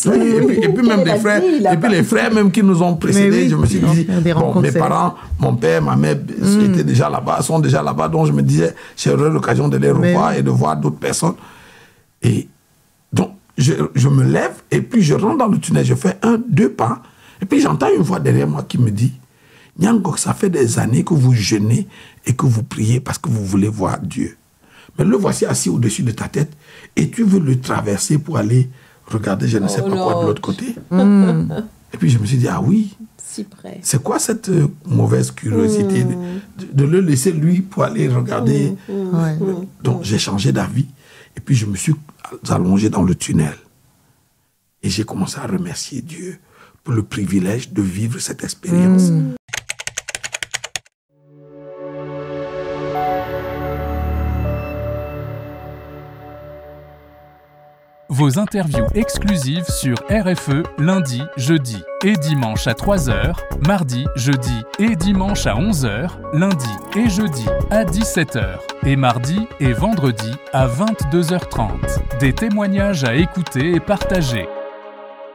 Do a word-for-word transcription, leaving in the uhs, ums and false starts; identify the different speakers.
Speaker 1: Oui, et puis, et puis même des frères,
Speaker 2: dit,
Speaker 1: et puis les frères même qui nous ont précédés,
Speaker 3: oui,
Speaker 1: je me suis dit, bon, mes parents, mon père, ma mère mm. étaient déjà là-bas, sont déjà là-bas, donc je me disais, j'aurai l'occasion de les revoir mais... et de voir d'autres personnes. Et donc, je, je me lève et puis je rentre dans le tunnel, je fais un, deux pas, et puis j'entends une voix derrière moi qui me dit, Nyangok, ça fait des années que vous jeûnez et que vous priez parce que vous voulez voir Dieu. Mais le voici assis au-dessus de ta tête et tu veux le traverser pour aller regarder je ne sais oh pas Lord. quoi de l'autre côté. Mm. Et puis je me suis dit, ah oui,
Speaker 2: si près.
Speaker 1: C'est quoi cette euh, mauvaise curiosité mm. de, de le laisser lui pour aller regarder.
Speaker 2: Mm. Mm. Ouais.
Speaker 1: Donc j'ai changé d'avis et puis je me suis allongé dans le tunnel. Et j'ai commencé à remercier Dieu pour le privilège de vivre cette expérience. Mm.
Speaker 4: Vos interviews exclusives sur R F E lundi, jeudi et dimanche à trois heures, mardi, jeudi et dimanche à onze heures, lundi et jeudi à dix-sept heures et mardi et vendredi à vingt-deux heures trente. Des témoignages à écouter et partager.